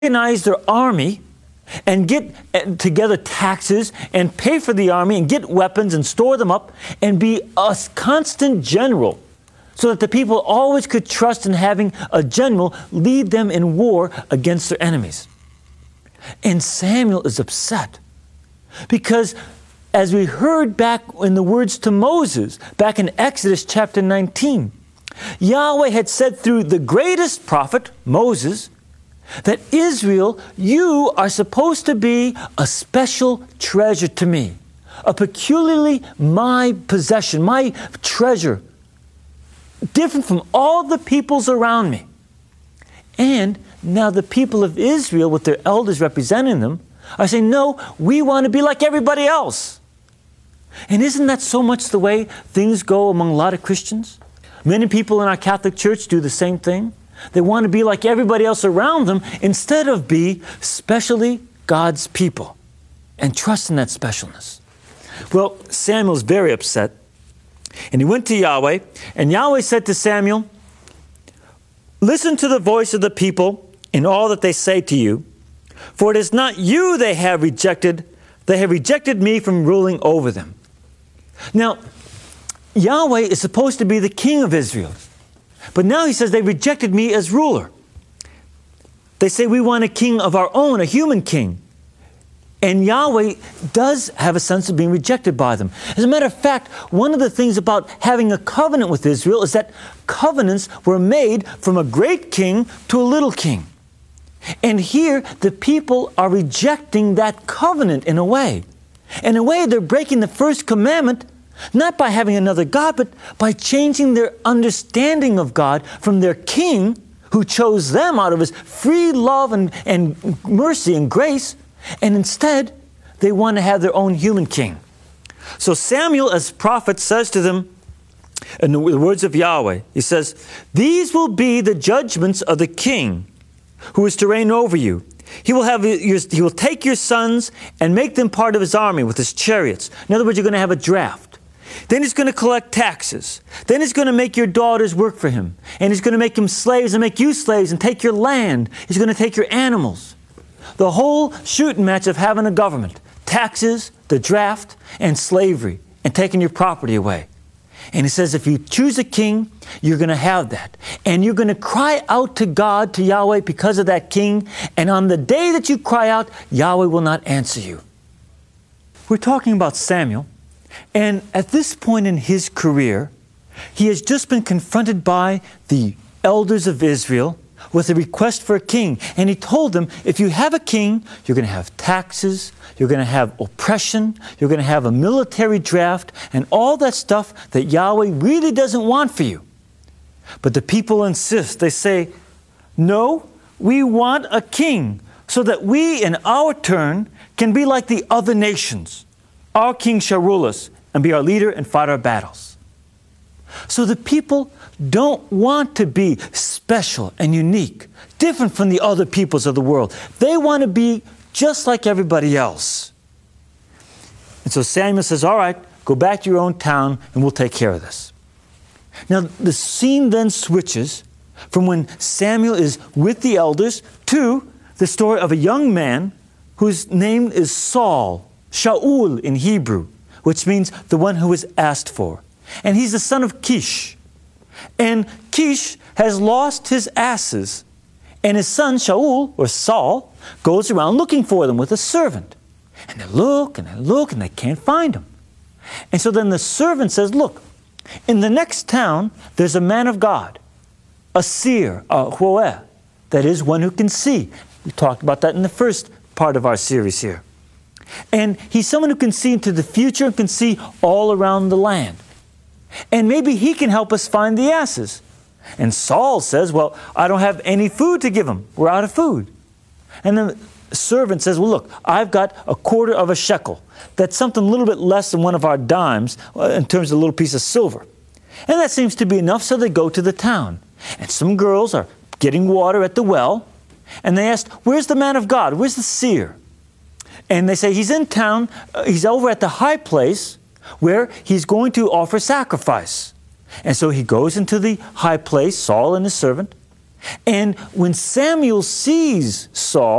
organize their army and get together taxes and pay for the army and get weapons and store them up and be a constant general so that the people always could trust in having a general lead them in war against their enemies. And Samuel is upset because, as we heard back in the words to Moses, back in Exodus chapter 19, Yahweh had said through the greatest prophet, Moses, that Israel, you are supposed to be a special treasure to me, a peculiarly my possession, my treasure, different from all the peoples around me. And now the people of Israel, with their elders representing them, are saying, no, we want to be like everybody else. And isn't that so much the way things go among a lot of Christians? Many people in our Catholic Church do the same thing. They want to be like everybody else around them instead of be specially God's people and trust in that specialness. Well, Samuel's very upset, and he went to Yahweh, and Yahweh said to Samuel, listen to the voice of the people in all that they say to you, for it is not you they have rejected me from ruling over them. Now, Yahweh is supposed to be the king of Israel. But now he says they rejected me as ruler. They say we want a king of our own, a human king. And Yahweh does have a sense of being rejected by them. As a matter of fact, one of the things about having a covenant with Israel is that covenants were made from a great king to a little king. And here, the people are rejecting that covenant in a way. In a way, they're breaking the first commandment, not by having another God, but by changing their understanding of God from their king, who chose them out of his free love and mercy and grace, and instead, they want to have their own human king. So Samuel, as prophet, says to them, in the words of Yahweh, he says, these will be the judgments of the king who is to reign over you. He will take your sons and make them part of his army with his chariots. In other words, you're going to have a draft. Then he's going to collect taxes. Then he's going to make your daughters work for him. And he's going to make them slaves and make you slaves and take your land. He's going to take your animals. The whole shooting match of having a government. Taxes, the draft, and slavery, and taking your property away. And he says if you choose a king, you're going to have that. And you're going to cry out to God, to Yahweh, because of that king. And on the day that you cry out, Yahweh will not answer you. We're talking about Samuel. And at this point in his career, he has just been confronted by the elders of Israel with a request for a king. And he told them, if you have a king, you're going to have taxes, you're going to have oppression, you're going to have a military draft, and all that stuff that Yahweh really doesn't want for you. But the people insist. They say, no, we want a king so that we, in our turn, can be like the other nations. Our king shall rule us and be our leader and fight our battles. So the people don't want to be special and unique, different from the other peoples of the world. They want to be just like everybody else. And so Samuel says, all right, go back to your own town and we'll take care of this. Now the scene then switches from when Samuel is with the elders to the story of a young man whose name is Saul. Shaul in Hebrew, which means the one who was asked for. And he's the son of Kish. And Kish has lost his asses. And his son Shaul, or Saul, goes around looking for them with a servant. And they look and they look and they can't find them. And so then the servant says, look, in the next town, there's a man of God, a seer, a Hoeh, that is one who can see. We talked about that in the first part of our series here. And he's someone who can see into the future and can see all around the land. And maybe he can help us find the asses. And Saul says, well, I don't have any food to give him. We're out of food. And then the servant says, well, look, I've got a quarter of a shekel. That's something a little bit less than one of our dimes in terms of a little piece of silver. And that seems to be enough, so they go to the town. And some girls are getting water at the well. And they ask, where's the man of God? Where's the seer? And they say, he's in town, he's over at the high place where he's going to offer sacrifice. And so he goes into the high place, Saul and his servant, And when Samuel sees Saul,